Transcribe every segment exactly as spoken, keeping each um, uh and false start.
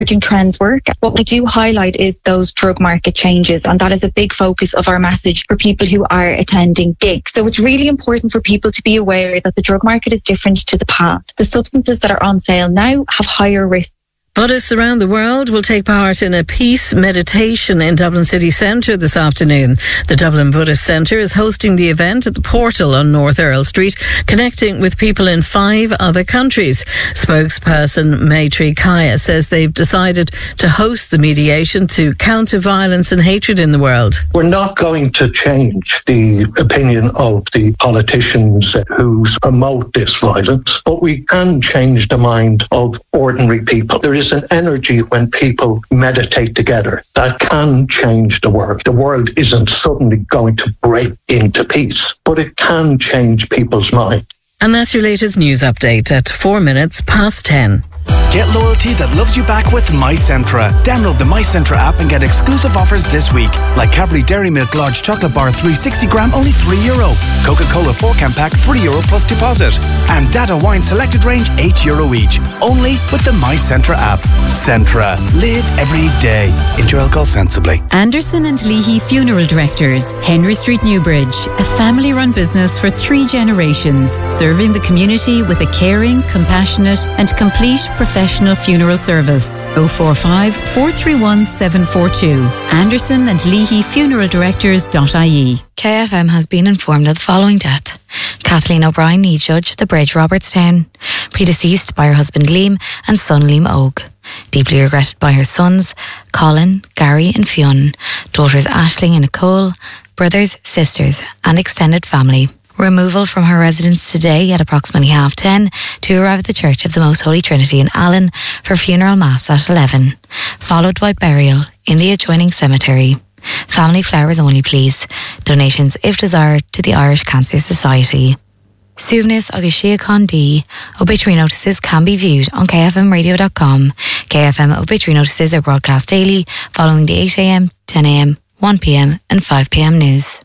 trends work. What we do highlight is those drug market changes, and that is a big focus of our message for people who are attending gigs. So it's really important for people to be aware that the drug market is different to the past. The substances that are on sale now have higher risk. Buddhists around the world will take part in a peace meditation in Dublin City Centre this afternoon. The Dublin Buddhist Centre is hosting the event at the Portal on North Earl Street, connecting with people in five other countries. Spokesperson Maitri Kaya says they've decided to host the mediation to counter violence and hatred in the world. We're not going to change the opinion of the politicians who promote this violence, but we can change the mind of ordinary people. There is an energy when people meditate together that can change the world. The world isn't suddenly going to break into peace, but it can change people's minds. And that's your latest news update at four minutes past ten. Get loyalty that loves you back with MyCentra. Download the MyCentra app and get exclusive offers this week. Like Cadbury Dairy Milk Large Chocolate Bar three hundred sixty gram, only three euro. Coca-Cola four can pack, three euro plus deposit. And Dada Wine Selected Range, eight euro each. Only with the MyCentra app. Centra. Live every day. Enjoy alcohol sensibly. Anderson and Leahy Funeral Directors, Henry Street, Newbridge. A family-run business for three generations, serving the community with a caring, compassionate and complete professional funeral service. oh four five, four three one, seven four two. Anderson and Leahy Funeral Directors dot I E. K F M has been informed of the following death. Kathleen O'Brien, knee judge, The Bridge, Robertstown. Predeceased by her husband Liam and son Liam Og. Deeply regretted by her sons Colin, Gary and Fionn. Daughters Aisling and Nicole. Brothers, sisters and extended family. Removal from her residence today at approximately half ten to arrive at the Church of the Most Holy Trinity in Allen for funeral mass at eleven, followed by burial in the adjoining cemetery. Family flowers only, please. Donations, if desired, to the Irish Cancer Society. Suivnis agus Siacon D. Obituary notices can be viewed on k f m radio dot com. K F M obituary notices are broadcast daily following the eight a m, ten a m, one p m and five p m news.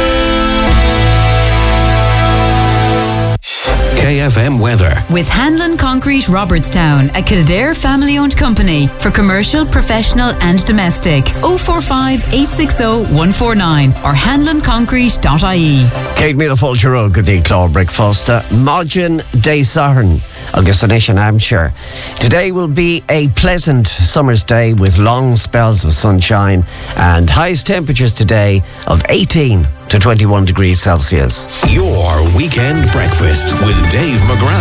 K F M weather. With Hanlon Concrete Robertstown, a Kildare family-owned company for commercial, professional and domestic. oh four five, eight six oh, one four nine or hanlon concrete dot I E. Kate Mila Fulcher, good day, Claude Breakfast. Margin Day Sarn, Augusta Nation, Hampshire. Today will be a pleasant summer's day with long spells of sunshine and highest temperatures today of eighteen to twenty-one degrees Celsius. Your weekend breakfast with Dave McGrath.